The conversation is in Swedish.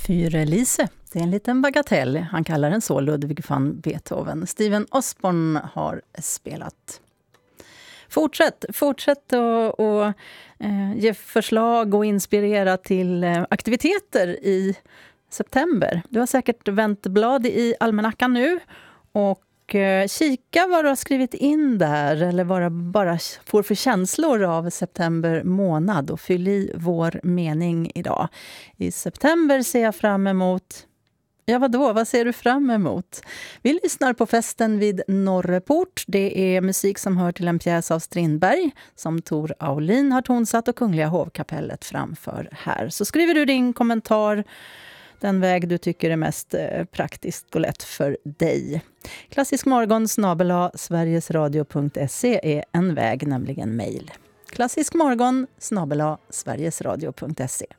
Fyrelise, det är en liten bagatell. Han kallar den så, Ludwig van Beethoven. Steven Osborne har spelat. Fortsätt och ge förslag och inspirera till aktiviteter i september. Du har säkert vänt blad i almanackan nu och kika vad du har skrivit in där eller vad du bara får för känslor av september månad och fyll i vår mening idag. I september ser jag fram emot... Ja, vadå? Vad ser du fram emot? Vi lyssnar på festen vid Norreport. Det är musik som hör till en pjäs av Strindberg som Tor Aulin har tonsatt och Kungliga hovkapellet framför här. Så skriver du din kommentar den väg du tycker är mest praktiskt och lätt för dig. klassiskmorgon@sverigesradio.se är en väg, nämligen mejl. klassiskmorgon@sverigesradio.se.